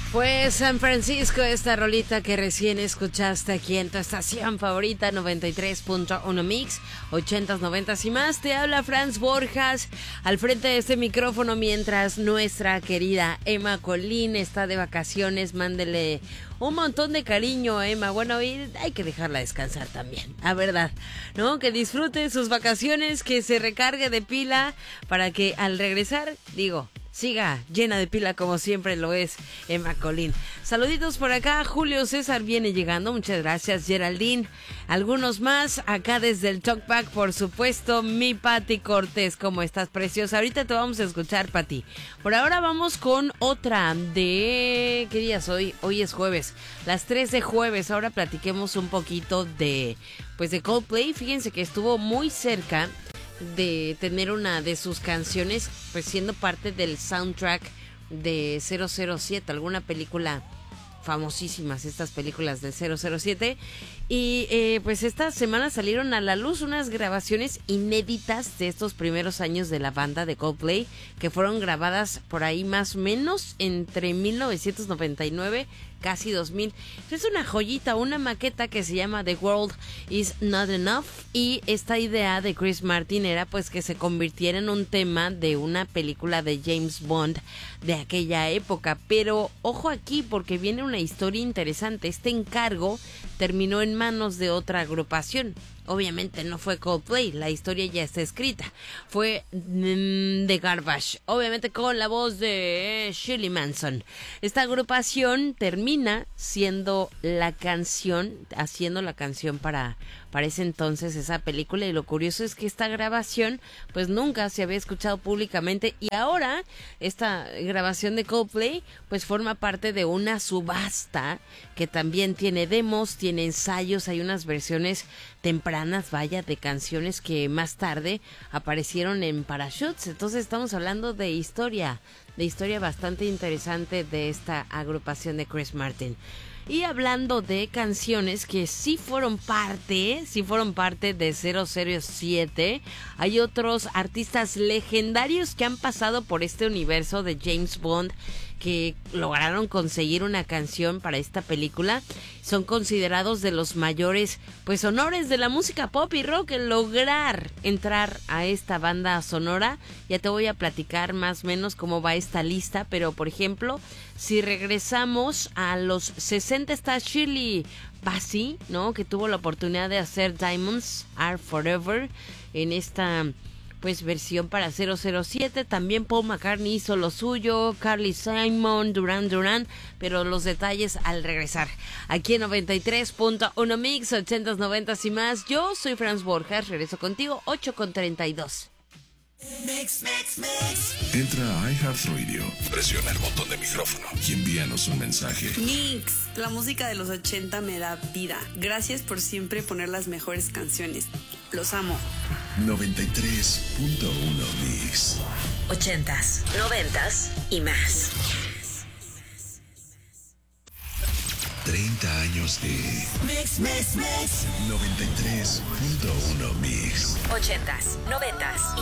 Pues San Francisco, esta rolita que recién escuchaste aquí en tu estación favorita 93.1 Mix, 80s, 90s y más. Te habla Franz Borjas al frente de este micrófono mientras nuestra querida Emma Colín está de vacaciones. Mándele un montón de cariño, Emma. Bueno, y hay que dejarla descansar también, la verdad, ¿no? Que disfrute sus vacaciones, que se recargue de pila para que al regresar, siga llena de pila como siempre lo es Emma Colín. Saluditos por acá, Julio César viene llegando, muchas gracias Geraldine. Algunos más acá desde el Talkback, por supuesto, mi Pati Cortés. ¿Cómo estás, preciosa? Ahorita te vamos a escuchar, Pati. Por ahora vamos con otra de... ¿Qué día es hoy? Hoy es jueves, las 3 de jueves. Ahora platiquemos un poquito de Coldplay. Fíjense que estuvo muy cerca de tener una de sus canciones pues siendo parte del soundtrack de 007, alguna película famosísimas, estas películas del 007, y pues esta semana salieron a la luz unas grabaciones inéditas de estos primeros años de la banda de Coldplay, que fueron grabadas por ahí más o menos entre 1999 casi 2000. Es una joyita, una maqueta que se llama The World Is Not Enough, y esta idea de Chris Martin era pues que se convirtiera en un tema de una película de James Bond de aquella época. Pero ojo aquí, porque viene una historia interesante. Este encargo terminó en manos de otra agrupación. Obviamente no fue Coldplay, la historia ya está escrita. Fue The Garbage, obviamente con la voz de Shirley Manson. Esta agrupación termina haciendo la canción para ese entonces esa película, y lo curioso es que esta grabación pues nunca se había escuchado públicamente, y ahora esta grabación de Coldplay pues forma parte de una subasta que también tiene demos, tiene ensayos, hay unas versiones tempranas, de canciones que más tarde aparecieron en Parachutes. Entonces estamos hablando de historia bastante interesante de esta agrupación de Chris Martin. Y hablando de canciones que sí fueron parte de 007, hay otros artistas legendarios que han pasado por este universo de James Bond que lograron conseguir una canción para esta película. Son considerados de los mayores pues honores de la música pop y rock el lograr entrar a esta banda sonora. Ya te voy a platicar más o menos cómo va esta lista, pero por ejemplo, si regresamos a los 60 está Shirley Bassey, ¿no? Que tuvo la oportunidad de hacer Diamonds Are Forever en esta pues versión para 007. También Paul McCartney hizo lo suyo, Carly Simon, Duran Duran, pero los detalles al regresar aquí en 93.1 Mix, 80s, 90s y más. Yo soy Franz Borjas, regreso contigo 8:32. Mix. Entra a iHeartRadio, presiona el botón de micrófono y envíanos un mensaje. Mix, la música de los 80 me da vida. Gracias por siempre poner las mejores canciones. Los amo. 93.1 Mix. 80s, 90s y más. 30 años de Mix. 93.1 Mix. 80s, 90s